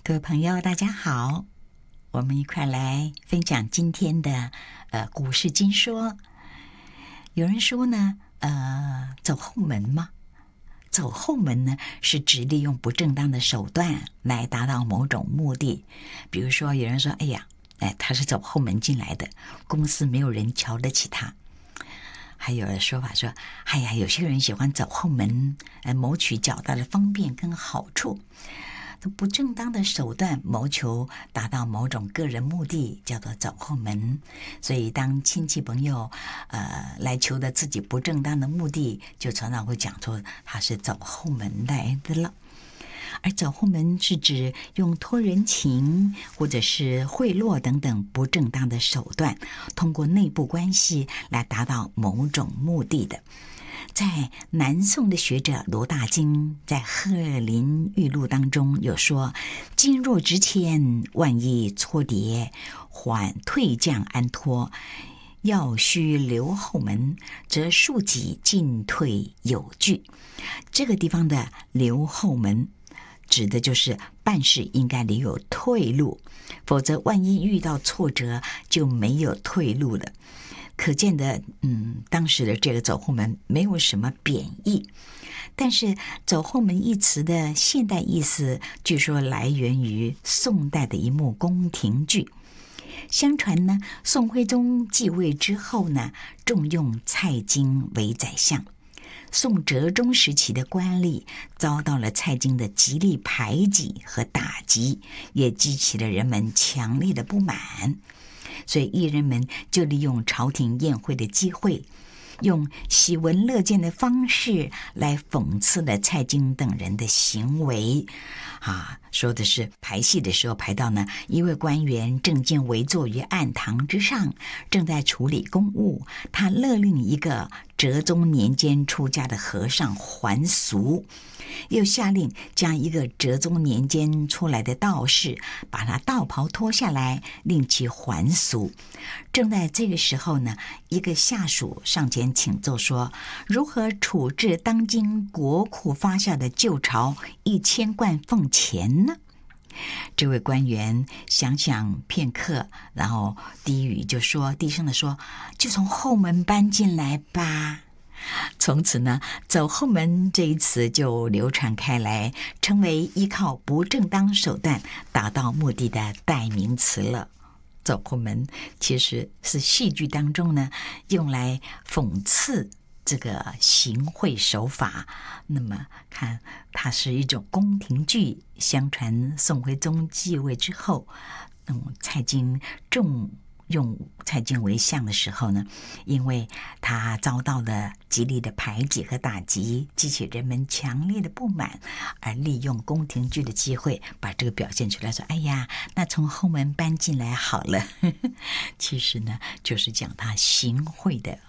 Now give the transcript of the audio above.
各位朋友，大家好，我们一块来分享今天的股市金说。有人说呢，走后门吗？走后门呢，是指利用不正当的手段来达到某种目的。比如说，有人说，他是走后门进来的，公司没有人瞧得起他。还有的说法说，有些人喜欢走后门，谋取较大的方便跟好处。不正当的手段谋求达到某种个人目的，叫做走后门。所以当亲戚朋友来求得自己不正当的目的，就常常会讲说他是走后门来的了。而走后门是指用托人情或者是贿赂等等不正当的手段，通过内部关系来达到某种目的的。在南宋的学者罗大经在《鹤林玉录》当中有说：今若值钱，万一错跌，缓退将安托，要须留后门，则庶几进退有据。这个地方的留后门指的就是办事应该留有退路，否则万一遇到挫折就没有退路了。可见的，当时的这个走后门没有什么贬义，但是走后门一词的现代意思，据说来源于宋代的一幕宫廷剧。相传呢，宋徽宗继位之后呢，重用蔡京为宰相。宋哲宗时期的官吏遭到了蔡京的极力排挤和打击，也激起了人们强烈的不满。所以艺人们就利用朝廷宴会的机会，用喜闻乐见的方式来讽刺了蔡京等人的行为。说的是排戏的时候排到呢，一位官员正襟围坐于案堂之上，正在处理公务，他勒令一个哲宗年间出家的和尚还俗，又下令将一个哲宗年间出来的道士把他道袍脱下来，令其还俗。正在这个时候呢，一个下属上前请奏说，如何处置当今国库发下的旧钞1000贯俸钱呢？这位官员想想片刻，然后低声的说，就从后门搬进来吧。从此呢，走后门这一词就流传开来，成为依靠不正当手段达到目的的代名词了。走后门其实是戏剧当中呢，用来讽刺这个行贿手法。那么看它是一种宫廷剧，相传宋徽宗继位之后，蔡京用蔡京为相的时候呢，因为他遭到了极力的排挤和打击，激起人们强烈的不满，而利用宫廷剧的机会把这个表现出来，说那从后门搬进来好了。其实呢，就是讲他行贿的